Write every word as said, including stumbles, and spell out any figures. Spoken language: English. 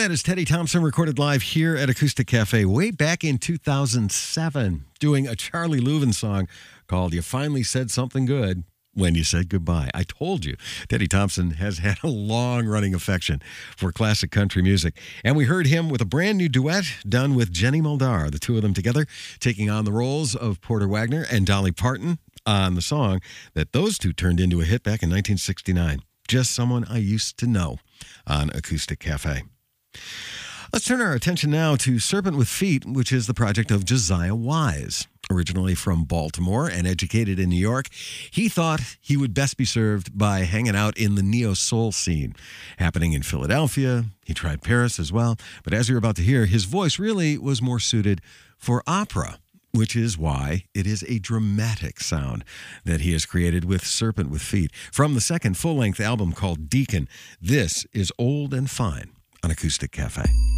That is Teddy Thompson, recorded live here at Acoustic Cafe way back in two thousand seven, doing a Charlie Louvin song called You Finally Said Something Good When You Said Goodbye. I told you, Teddy Thompson has had a long-running affection for classic country music. And we heard him with a brand new duet done with Jenny Muldar, the two of them together, taking on the roles of Porter Wagoner and Dolly Parton on the song that those two turned into a hit back in nineteen sixty-nine. Just Someone I Used to Know on Acoustic Cafe. Let's turn our attention now to Serpent with Feet, which is the project of Josiah Wise. Originally from Baltimore and educated in New York, he thought he would best be served by hanging out in the neo-soul scene. Happening in Philadelphia, he tried Paris as well, but as you're about to hear, his voice really was more suited for opera, which is why it is a dramatic sound that he has created with Serpent with Feet. From the second full-length album called Deacon, this is Old and Fine on Acoustic Cafe.